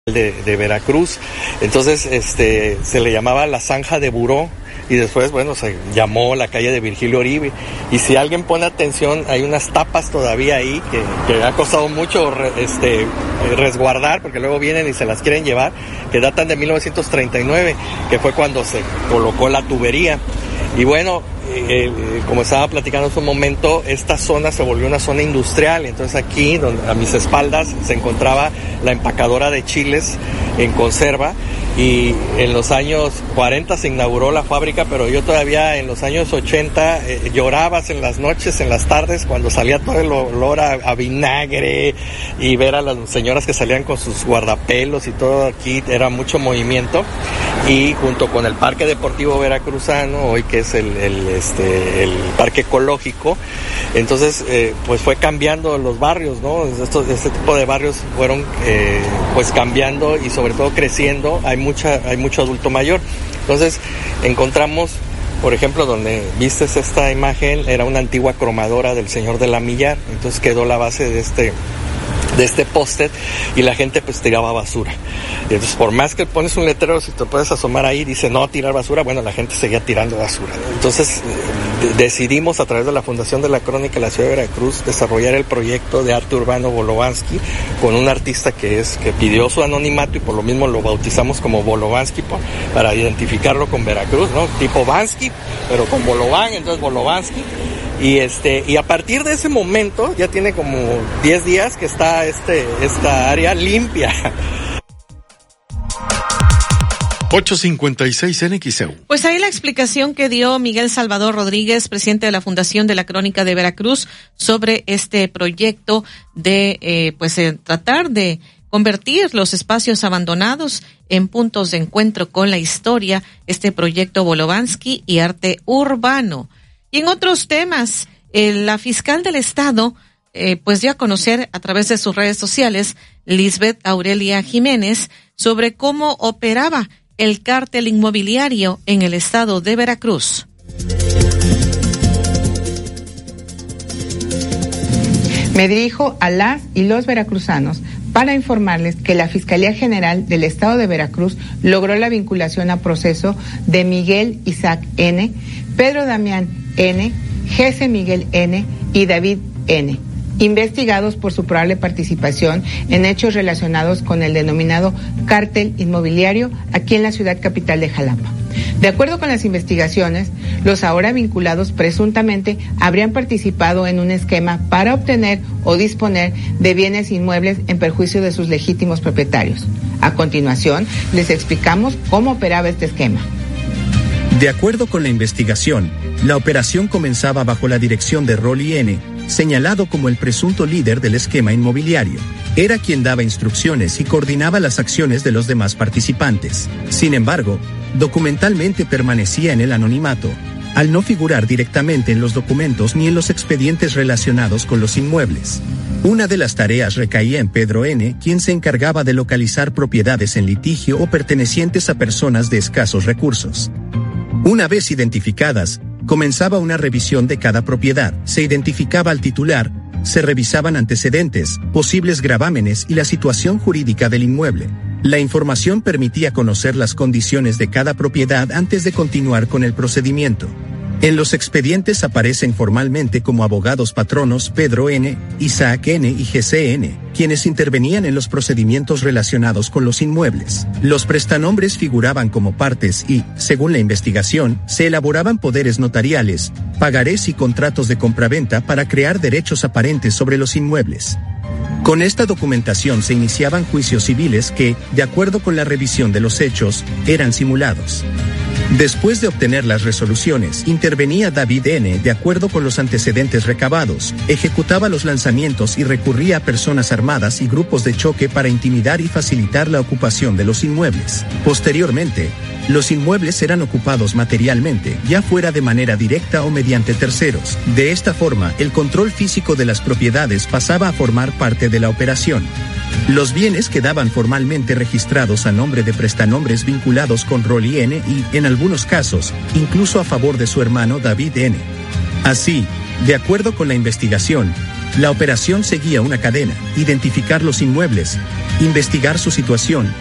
de Veracruz. Entonces se le llamaba la Zanja de Buró y después, bueno, se llamó la calle de Virgilio Uribe. Y si alguien pone atención, hay unas tapas todavía ahí que ha costado mucho resguardar, porque luego vienen y se las quieren llevar, que datan de 1939, que fue cuando se colocó la tubería. Y bueno, como estaba platicando hace un momento, esta zona se volvió una zona industrial. Entonces aquí, a mis espaldas, se encontraba la empacadora de chiles en conserva, y en los años 40 se inauguró la fábrica, pero yo todavía en los años 80 llorabas en las noches, en las tardes, cuando salía todo el olor a vinagre, y ver a las señoras que salían con sus guardapelos y todo. Aquí era mucho movimiento, y junto con el Parque Deportivo Veracruzano, hoy que es el Parque Ecológico, entonces pues fue cambiando los barrios, ¿no? Este tipo de barrios fueron pues cambiando y sobre todo creciendo. Hay mucho adulto mayor. Entonces encontramos, por ejemplo, donde vistes esta imagen, era una antigua cromadora del señor de la Millar. Entonces quedó la base de este post-it, y la gente pues tiraba basura. Y entonces, por más que pones un letrero, si te puedes asomar ahí, dice no tirar basura, bueno, la gente seguía tirando basura. Entonces decidimos, a través de la Fundación de la Crónica de la Ciudad de Veracruz, desarrollar el proyecto de arte urbano Bolovansky, con un artista que pidió su anonimato, y por lo mismo lo bautizamos como Bolovansky, para identificarlo con Veracruz, ¿no? Tipo Vansky, pero con Bolovan, entonces Bolovansky. Y a partir de ese momento, ya tiene como 10 días que está esta área limpia. 856 NXEU. Pues ahí la explicación que dio Miguel Salvador Rodríguez, presidente de la Fundación de la Crónica de Veracruz, sobre este proyecto de tratar de convertir los espacios abandonados en puntos de encuentro con la historia, este proyecto Bolovansky y arte urbano. Y en otros temas, la fiscal del Estado dio a conocer a través de sus redes sociales, Lisbeth Aurelia Jiménez, sobre cómo operaba el cártel inmobiliario en el estado de Veracruz. Me dirijo a las y los veracruzanos para informarles que la Fiscalía General del Estado de Veracruz logró la vinculación a proceso de Miguel Isaac N., Pedro Damián N., Jesse Miguel N. y David N., investigados por su probable participación en hechos relacionados con el denominado cártel inmobiliario aquí en la ciudad capital de Jalapa. De acuerdo con las investigaciones, los ahora vinculados presuntamente habrían participado en un esquema para obtener o disponer de bienes inmuebles en perjuicio de sus legítimos propietarios. A continuación, les explicamos cómo operaba este esquema. De acuerdo con la investigación, la operación comenzaba bajo la dirección de Rolly N., señalado como el presunto líder del esquema inmobiliario. Era quien daba instrucciones y coordinaba las acciones de los demás participantes. Sin embargo, documentalmente permanecía en el anonimato, al no figurar directamente en los documentos ni en los expedientes relacionados con los inmuebles. Una de las tareas recaía en Pedro N., quien se encargaba de localizar propiedades en litigio o pertenecientes a personas de escasos recursos. Una vez identificadas, comenzaba una revisión de cada propiedad, se identificaba al titular, se revisaban antecedentes, posibles gravámenes y la situación jurídica del inmueble. La información permitía conocer las condiciones de cada propiedad antes de continuar con el procedimiento. En los expedientes aparecen formalmente como abogados patronos Pedro N., Isaac N. y GCN, quienes intervenían en los procedimientos relacionados con los inmuebles. Los prestanombres figuraban como partes y, según la investigación, se elaboraban poderes notariales, pagarés y contratos de compraventa para crear derechos aparentes sobre los inmuebles. Con esta documentación se iniciaban juicios civiles que, de acuerdo con la revisión de los hechos, eran simulados. Después de obtener las resoluciones, intervenía David N. de acuerdo con los antecedentes recabados, ejecutaba los lanzamientos y recurría a personas armadas y grupos de choque para intimidar y facilitar la ocupación de los inmuebles. Posteriormente, los inmuebles eran ocupados materialmente, ya fuera de manera directa o mediante terceros. De esta forma, el control físico de las propiedades pasaba a formar parte de la operación. Los bienes quedaban formalmente registrados a nombre de prestanombres vinculados con Rolly N. y, en algunos casos, incluso a favor de su hermano David N. Así, de acuerdo con la investigación, La operación seguía una cadena: identificar los inmuebles, investigar su situación